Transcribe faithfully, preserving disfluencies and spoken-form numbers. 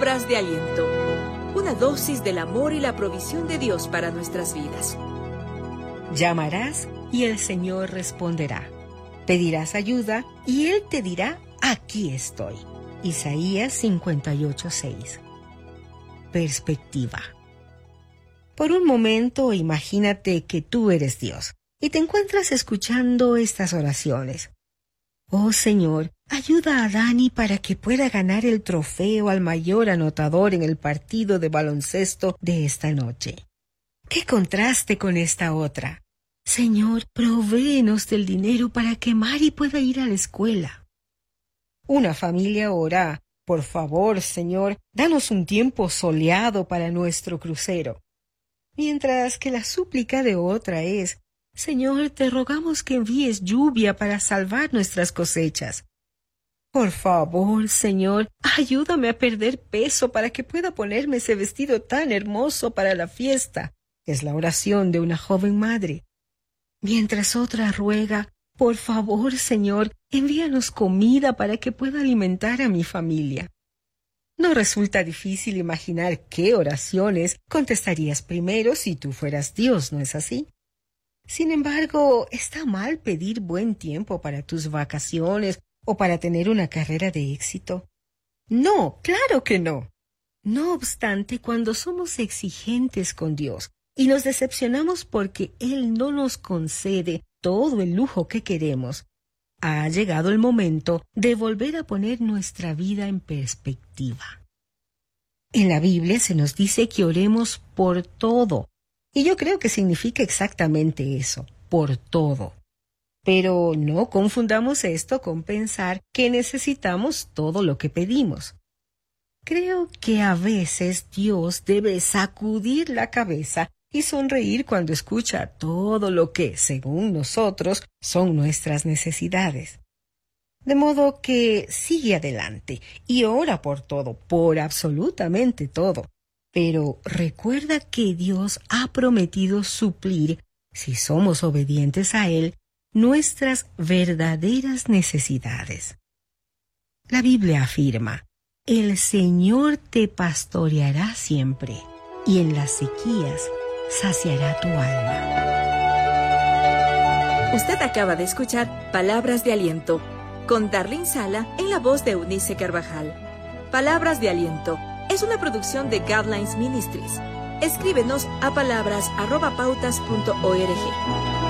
Palabras de aliento. Una dosis del amor y la provisión de Dios para nuestras vidas. Llamarás y el Señor responderá. Pedirás ayuda y Él te dirá, aquí estoy. Isaías cincuenta y ocho, seis. Perspectiva. Por un momento imagínate que tú eres Dios y te encuentras escuchando estas oraciones. Oh Señor, ayuda a Dani para que pueda ganar el trofeo al mayor anotador en el partido de baloncesto de esta noche. ¡Qué contraste con esta otra! Señor, provéenos del dinero para que Mari pueda ir a la escuela. Una familia ora, por favor, Señor, danos un tiempo soleado para nuestro crucero. Mientras que la súplica de otra es, Señor, te rogamos que envíes lluvia para salvar nuestras cosechas. Por favor, Señor, ayúdame a perder peso para que pueda ponerme ese vestido tan hermoso para la fiesta. Es la oración de una joven madre. Mientras otra ruega, por favor, Señor, envíanos comida para que pueda alimentar a mi familia. No resulta difícil imaginar qué oraciones contestarías primero si tú fueras Dios, ¿no es así? Sin embargo, ¿está mal pedir buen tiempo para tus vacaciones o para tener una carrera de éxito? No, claro que no. No obstante, cuando somos exigentes con Dios y nos decepcionamos porque Él no nos concede todo el lujo que queremos, ha llegado el momento de volver a poner nuestra vida en perspectiva. En la Biblia se nos dice que oremos por todo. Y yo creo que significa exactamente eso, por todo. Pero no confundamos esto con pensar que necesitamos todo lo que pedimos. Creo que a veces Dios debe sacudir la cabeza y sonreír cuando escucha todo lo que, según nosotros, son nuestras necesidades. De modo que sigue adelante y ora por todo, por absolutamente todo. Pero recuerda que Dios ha prometido suplir, si somos obedientes a Él, nuestras verdaderas necesidades. La Biblia afirma, el Señor te pastoreará siempre, y en las sequías saciará tu alma. Usted acaba de escuchar Palabras de Aliento, con Darlene Sala en la voz de Eunice Carvajal. Palabras de Aliento es una producción de Guidelines Ministries. Escríbenos a palabras arroba pautas punto org.